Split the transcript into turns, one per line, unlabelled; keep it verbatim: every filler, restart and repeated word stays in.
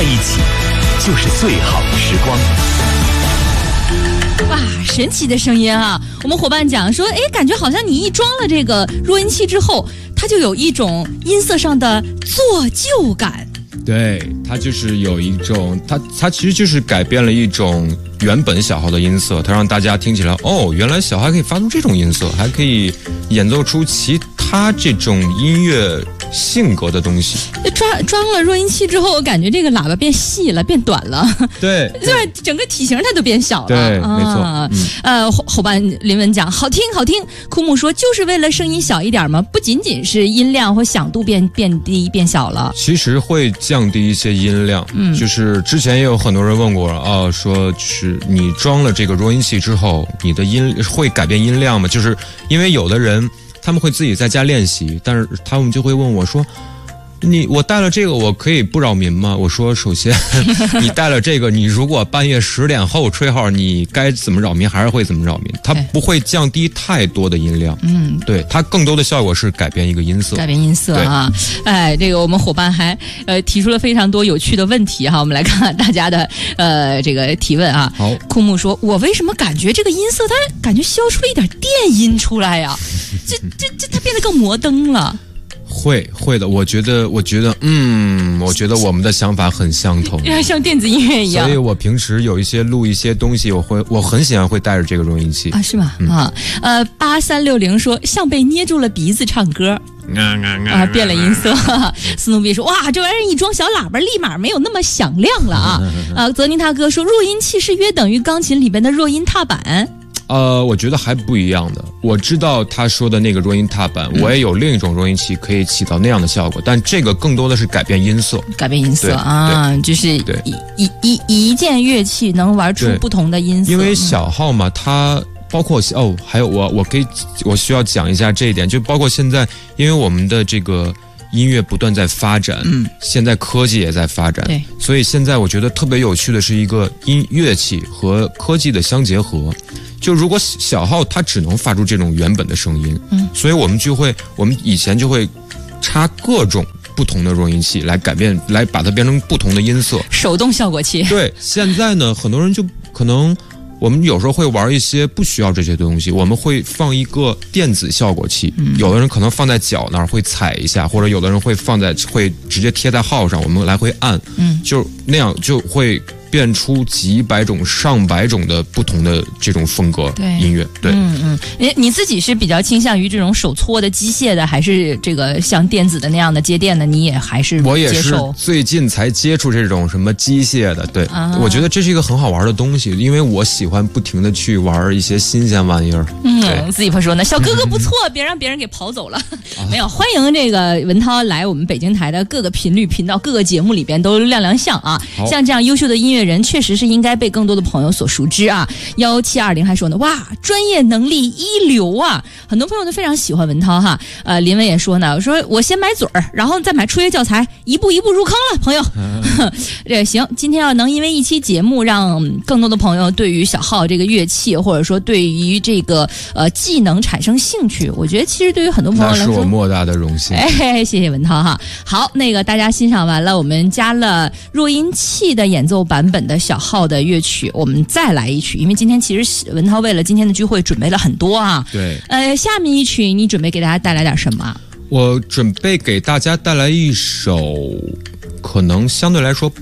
在一起就是最好的时光。
哇，神奇的声音啊！我们伙伴讲说，哎，感觉好像你一装了这个弱音器之后，它就有一种音色上的做旧感。
对，它就是有一种，它它其实就是改变了一种原本小号的音色，它让大家听起来，哦，原来小号可以发出这种音色，还可以演奏出其他这种音乐性格的东西。
装装了弱音器之后，我感觉这个喇叭变细了，变短了，
对，
就是整个体型它都变小了。
对，
啊、
没错。嗯、
呃，伙伙伴林文讲好听好听，枯木说就是为了声音小一点吗？不仅仅是音量或响度变变低变小了，
其实会降低一些音量。嗯，就是之前也有很多人问过啊，说就是你装了这个弱音器之后，你的音会改变音量吗？就是因为有的人他们会自己在家练习，但是他们就会问我说，你我带了这个我可以不扰民吗？我说首先你带了这个，你如果半夜十点后吹号，你该怎么扰民还是会怎么扰民，它不会降低太多的音量。嗯，对，它更多的效果是改变一个音色，
改变音色啊。哎，这个我们伙伴还呃提出了非常多有趣的问题哈，我们来看看大家的呃这个提问啊。
好，
枯木说，我为什么感觉这个音色它感觉消出了一点电音出来呀、啊？这这这它变得更摩登了。
会会的，我觉得，我觉得，嗯，我觉得我们的想法很相同，
像电子音乐一样。
所以我平时有一些录一些东西，我会我很喜欢会带着这个弱音器
啊，是吗？嗯、啊，呃，八三六零说像被捏住了鼻子唱歌。啊，变了音色。斯努比说：“哇，这玩意儿一装小喇叭，立马没有那么响亮了啊！”啊，泽宁他哥说：“弱音器是约等于钢琴里边的弱音踏板。”
呃，我觉得还不一样的。我知道他说的那个弱音踏板，嗯、我也有另一种弱音器可以起到那样的效果，但这个更多的是改变音色，
改变音色啊，就是一一一一件乐器能玩出不同的音色。
因为小号嘛，它包括哦，还有我我可以我需要讲一下这一点，就包括现在，因为我们的这个音乐不断在发展，嗯，现在科技也在发展，
对，
所以现在我觉得特别有趣的是一个音乐器和科技的相结合。就如果小号它只能发出这种原本的声音，嗯，所以我们就会，我们以前就会插各种不同的弱音器来改变，来把它变成不同的音色，
手动效果器。
对，现在呢，很多人就可能我们有时候会玩一些不需要这些东西，我们会放一个电子效果器，嗯、有的人可能放在脚那儿会踩一下，或者有的人会放在会直接贴在号上，我们来回按，嗯，就那样就会变出几百种、上百种的不同的这种风格音乐。对，
嗯嗯，你你自己是比较倾向于这种手搓的、机械的，还是这个像电子的那样的接电的？你也还是接受？
我也是最近才接触这种什么机械的。对，啊、我觉得这是一个很好玩的东西，因为我喜欢不停的去玩一些新鲜玩意儿。
嗯，自己会说呢，小哥哥不错，别让别人给跑走了。啊、没有，欢迎这个文涛来我们北京台的各个频率频道、各个节目里边都亮亮相啊！像这样优秀的音乐人，确实是应该被更多的朋友所熟知啊。幺七二零还说呢，哇，专业能力一流啊！很多朋友都非常喜欢文涛哈。呃，林文也说呢，我说我先买嘴儿，然后再买初学教材，一步一步入坑了，朋友。这行，今天要能因为一期节目让更多的朋友对于小号这个乐器，或者说对于这个呃技能产生兴趣，我觉得其实对于很多朋友来说，
那是我莫大的荣幸。
哎，谢谢文涛哈。好，那个大家欣赏完了，我们加了弱音器的演奏版本的小号的乐曲，我们再来一曲，因为今天其实文涛为了今天的聚会准备了很多啊。
对。
呃，下面一曲你准备给大家带来点什么？
我准备给大家带来一首可能相对来说